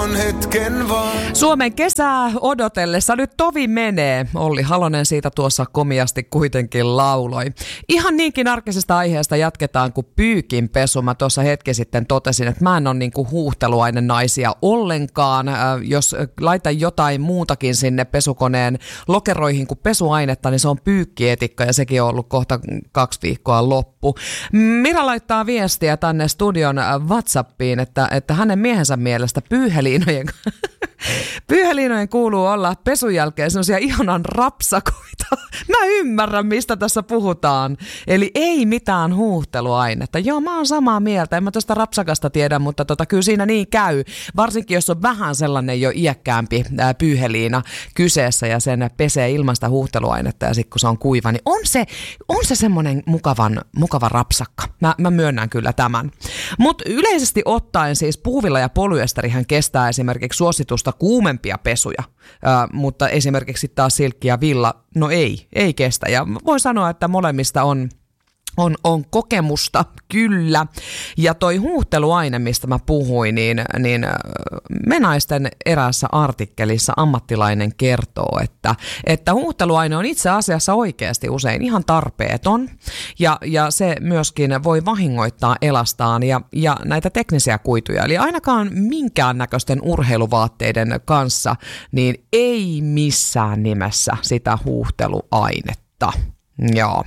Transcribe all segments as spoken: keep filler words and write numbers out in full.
on hetken vaan. Suomen kesää odotellessa nyt tovi menee. Olli Halonen siitä tuossa komiasti kuitenkin lauloi. Ihan niinkin arkisesta aiheesta jatketaan kuin pyykinpesu. Mä tuossa hetki sitten totesin, että mä en ole niinku huuhteluaine naisia ollenkaan. Äh, jos laitan jotain muutakin sinne pesukoneen lokeroihin kuin pesuainetta, niin se on pyykkietikka ja sekin on ollut kohta kaksi viikkoa loppu. Mira laittaa viestiä tänne studion WhatsAppiin, että, että hänen miehensä mielestä pyyheliinojen, pyyheliinojen kuuluu olla pesun jälkeen sellaisia ihanan rapsakoita. Mä ymmärrän, mistä tässä puhutaan. Eli ei mitään huuhteluainetta. Joo, mä oon samaa mieltä. En mä tuosta rapsakasta tiedä, mutta tota, kyllä siinä niin käy. Varsinkin, jos on vähän sellainen jo iäkkäämpi ää, pyyheliina kyseessä ja sen pesee ilman sitä huuhteluainetta ja sitten kun se on kuiva, niin on se, on se semmoinen mukavan, mukava rapsakka. Mä, mä myönnän kyllä tämän. Mutta yleisesti ottaen siis puuvilla ja polyesterihän kestää esimerkiksi suositusta kuumempia pesuja, ää, mutta esimerkiksi taas silkki ja villa, no ei, ei kestä. Ja voin sanoa, että molemmista on On, on kokemusta, kyllä. Ja toi huuhteluaine, mistä mä puhuin, niin, niin Menaisten eräässä artikkelissa ammattilainen kertoo, että, että huuhteluaine on itse asiassa oikeasti usein ihan tarpeeton. Ja, ja se myöskin voi vahingoittaa elastaan ja, ja näitä teknisiä kuituja. Eli ainakaan minkäännäköisten urheiluvaatteiden kanssa, niin ei missään nimessä sitä huuhteluainetta. Joo.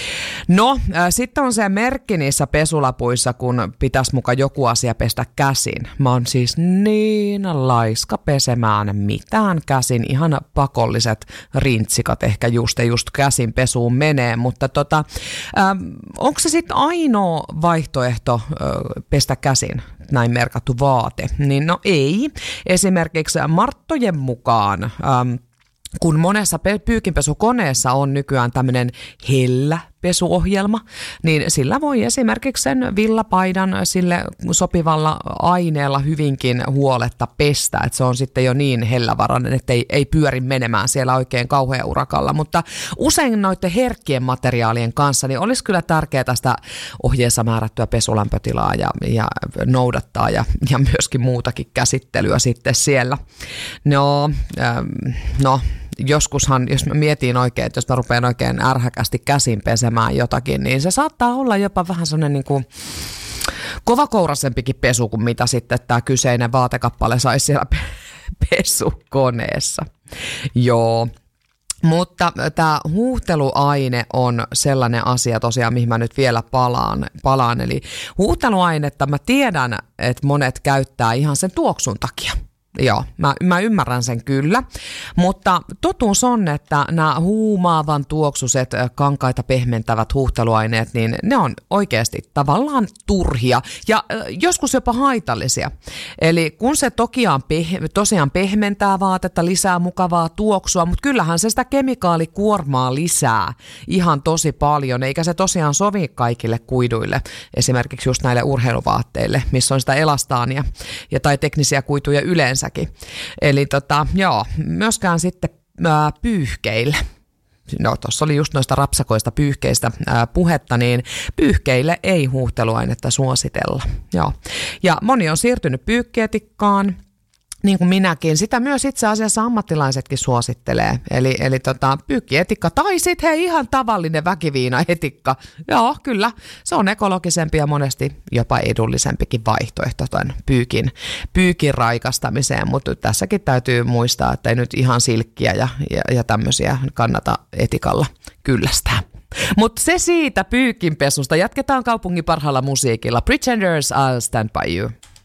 No, äh, sitten on se merkki niissä pesulapuissa, kun pitäisi muka joku asia pestä käsin. Mä oon siis niin laiska pesemään mitään käsin. Ihan pakolliset rintsikat ehkä just ja just käsin pesuun menee. Mutta tota, äh, onko se sitten ainoa vaihtoehto äh, pestä käsin, näin merkattu vaate? Niin no ei. Esimerkiksi Marttojen mukaan Ähm, kun monessa pyykinpesukoneessa on nykyään tämmöinen hellä pesuohjelma, niin sillä voi esimerkiksi sen villapaidan sille sopivalla aineella hyvinkin huoletta pestä, että se on sitten jo niin hellävarainen, että ei, ei pyöri menemään siellä oikein kauhean urakalla, mutta usein noiden herkkien materiaalien kanssa niin olisi kyllä tärkeää tästä ohjeessa määrättyä pesulämpötilaa ja, ja noudattaa ja, ja myöskin muutakin käsittelyä sitten siellä. No, ähm, no joskushan, jos mä mietin oikein, että jos mä rupean oikein ärhäkästi käsin pesemään jotakin, niin se saattaa olla jopa vähän sellainen niin kuin kovakouraisempikin pesu kuin mitä sitten tämä kyseinen vaatekappale saisi siellä pesukoneessa. Joo. Mutta tämä huuhteluaine on sellainen asia tosiaan, mihin mä nyt vielä palaan. palaan. Eli huuhteluainetta mä tiedän, että monet käyttää ihan sen tuoksun takia. Joo, mä, mä ymmärrän sen kyllä, mutta totuus on, että nämä huumaavan tuoksuiset kankaita pehmentävät huuhteluaineet, niin ne on oikeasti tavallaan turhia ja joskus jopa haitallisia. Eli kun se tokiaan peh- tosiaan pehmentää vaatetta, lisää mukavaa tuoksua, mutta kyllähän se sitä kemikaalikuormaa lisää ihan tosi paljon, eikä se tosiaan sovi kaikille kuiduille, esimerkiksi just näille urheiluvaatteille, missä on sitä elastaania ja tai teknisiä kuituja yleensä. Eli tota, joo, myöskään sitten ää, pyyhkeille. No tuossa oli just noista rapsakoista pyyhkeistä ää, puhetta, niin pyyhkeille ei huuhteluainetta suositella. Joo. Ja moni on siirtynyt pyyhkeetikkaan, niin kuin minäkin. Sitä myös itse asiassa ammattilaisetkin suosittelee. Eli, eli tota, pyykkietikka tai sitten hei ihan tavallinen väkiviinaetikka. Joo, kyllä. Se on ekologisempi ja monesti jopa edullisempikin vaihtoehto tämän pyykin, pyykin raikastamiseen. Mutta tässäkin täytyy muistaa, että ei nyt ihan silkkiä ja, ja, ja tämmöisiä kannata etikalla kyllästää. Mutta se siitä pyykinpesusta. Jatketaan kaupungin parhaalla musiikilla. Pretenders, I'll Stand By You.